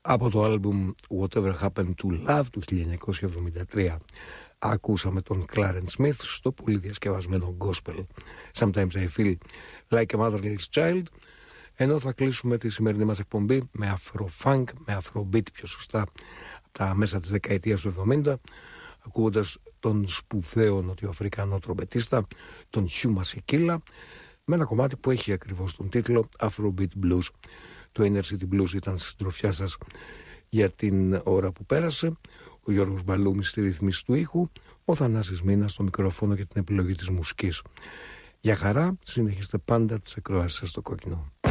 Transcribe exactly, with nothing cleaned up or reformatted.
Από το άλμπουμ Whatever Happened to Love του χίλια εννιακόσια εβδομήντα τρία ακούσαμε τον Clarence Smith στο πολύ διασκευασμένο gospel Sometimes I Feel Like a Motherless Child, ενώ θα κλείσουμε τη σημερινή μας εκπομπή με afro-funk, με afro-beat πιο σωστά, από τα μέσα της δεκαετίας του εβδομήντα, ακούγοντας τον σπουδαίο νοτιοαφρικανό τρομπετίστα, τον Hugh Masekela, με ένα κομμάτι που έχει ακριβώς τον τίτλο Afrobeat Blues. Το Inner City Blues ήταν στη συντροφιά σας για την ώρα που πέρασε. Ο Γιώργος Μπαλούμης στη ρυθμίση του ήχου, ο Θανάσης Μίνας στο μικρόφωνο για την επιλογή της μουσικής. Για χαρά, συνεχίστε πάντα τις ακροάσεις σας στο κόκκινο.